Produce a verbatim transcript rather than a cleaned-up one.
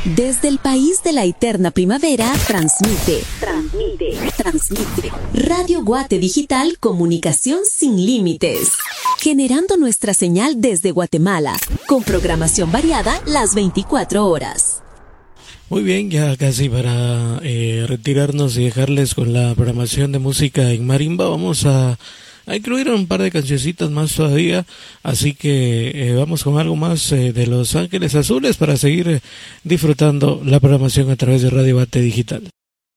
Desde el país de la eterna primavera, transmite, transmite, transmite. Radio Guate Digital, comunicación sin límites. Generando nuestra señal desde Guatemala, con programación variada las veinticuatro horas. Muy bien, ya casi para eh, retirarnos y dejarles con la programación de música en marimba, vamos a, a incluir un par de cancioncitas más todavía, así que eh, vamos con algo más eh, de Los Ángeles Azules para seguir eh, disfrutando la programación a través de Radio Guate Digital.